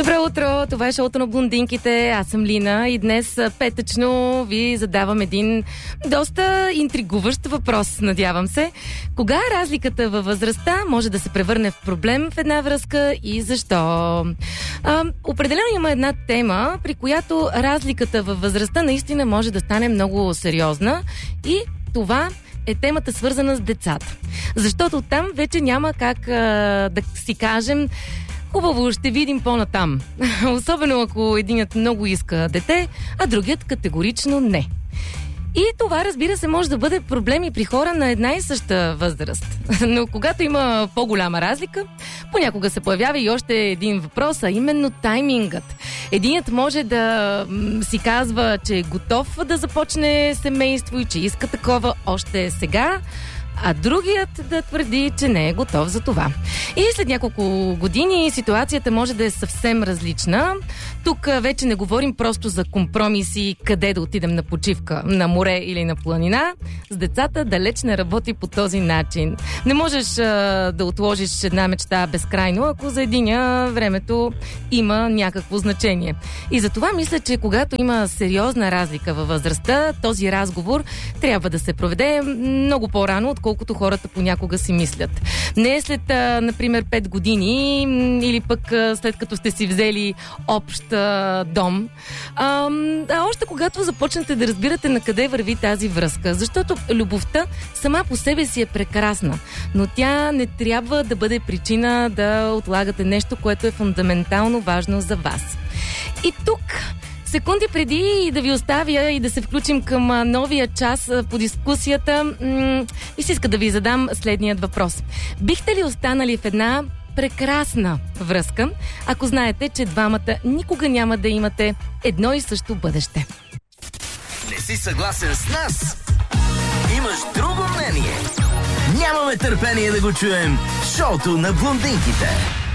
Добро утро, това е шоуто на блондинките, аз съм Лина и днес петъчно ви задавам един доста интригуващ въпрос, надявам се. Кога разликата във възрастта може да се превърне в проблем в една връзка и защо? Определено има една тема, при която разликата във възрастта наистина може да стане много сериозна и това е темата свързана с децата. Защото там вече няма как да си кажем хубаво, ще видим по-натам. Особено ако единят много иска дете, а другият категорично не. И това, разбира се, може да бъде проблем и при хора на една и съща възраст. Но когато има по-голяма разлика, понякога се появява и още един въпрос, а именно таймингът. Единият може да си казва, че е готов да започне семейство и че иска такова още сега, а другият да твърди, че не е готов за това. И след няколко години ситуацията може да е съвсем различна. Тук вече не говорим просто за компромиси, къде да отидем на почивка, на море или на планина. С децата далеч не работи по този начин. Не можеш да отложиш една мечта безкрайно, ако за единия времето има някакво значение. И затова мисля, че когато има сериозна разлика във възрастта, този разговор трябва да се проведе много по-рано, отколкото хората понякога си мислят. Не е след, например, 5 години или пък след като сте си взели общ дом. Още когато започнете да разбирате на къде върви тази връзка. Защото любовта сама по себе си е прекрасна, но тя не трябва да бъде причина да отлагате нещо, което е фундаментално важно за вас. И тук секунди преди да ви оставя и да се включим към новия час по дискусията, и си иска да ви задам следният въпрос. Бихте ли останали в една прекрасна връзка, ако знаете, че двамата никога няма да имате едно и също бъдеще? Не си съгласен с нас? Имаш друго мнение? Нямаме търпение да го чуем в шоуто на блондинките.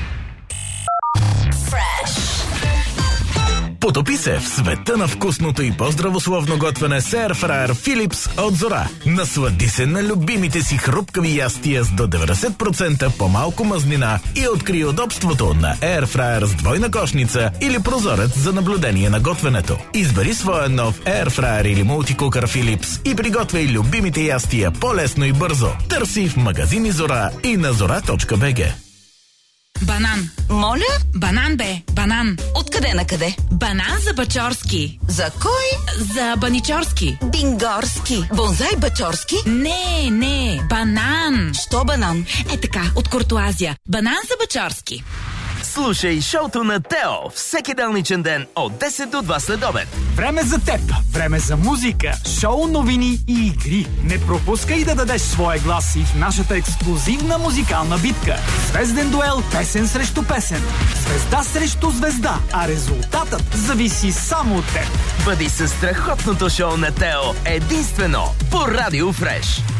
Потопи се в света на вкусното и по-здравословно готвене с Air Fryer Philips от Зора. Наслади се на любимите си хрупкави ястия с до 90% по-малко мазнина и откри удобството на Air Fryer с двойна кошница или прозорец за наблюдение на готвенето. Избери своя нов Air Fryer или мултикукър Philips и приготвяй любимите ястия по-лесно и бързо. Търси в магазини Зора и на zora.bg. Банан. Моля? Банан, бе. Банан. Откъде на къде? Банан за Бачорски. За кой? За Баничорски. Бингорски. Бонзай Бачорски? Не. Банан. Що банан? Е така, от Куртуазия. Банан за Бачорски. Слушай шоуто на Тео всеки делничен ден от 10 до 2 следобед. Време за теб, време за музика, шоу, новини и игри. Не пропускай да дадеш своя глас и в нашата ексклузивна музикална битка. Звезден дуел, песен срещу песен. Звезда срещу звезда, а резултатът зависи само от теб. Бъди със страхотното шоу на Тео единствено по Радио Фреш.